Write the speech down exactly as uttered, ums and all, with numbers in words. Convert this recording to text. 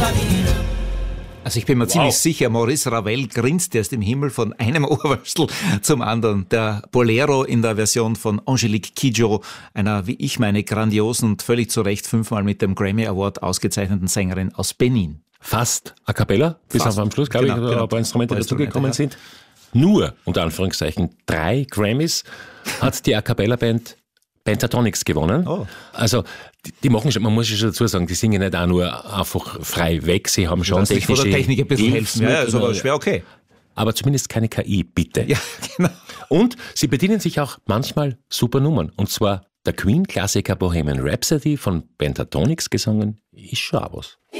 Also ich bin mir wow. ziemlich sicher, Maurice Ravel grinst erst im Himmel von einem Ohrwürstel zum anderen. Der Bolero in der Version von Angélique Kidjo, einer, wie ich meine, grandiosen und völlig zu Recht fünfmal mit dem Grammy Award ausgezeichneten Sängerin aus Benin. Fast a cappella, bis Fast. am Schluss, glaube genau, ich, genau. ein paar Instrumente Paar dazugekommen Instrumente, sind. Nur, unter Anführungszeichen, drei Grammys hat die A Cappella-Band Pentatonix gewonnen. Oh. Also, die, die machen schon, man muss schon dazu sagen, die singen nicht auch nur einfach frei weg, sie haben schon technische technische von der Technik ein bisschen helfen. Ja, ist aber schwer okay. Aber zumindest keine K I, bitte. Ja, genau. Und sie bedienen sich auch manchmal super Nummern. Und zwar der Queen-Klassiker Bohemian Rhapsody von Pentatonix gesungen, ist schon auch was.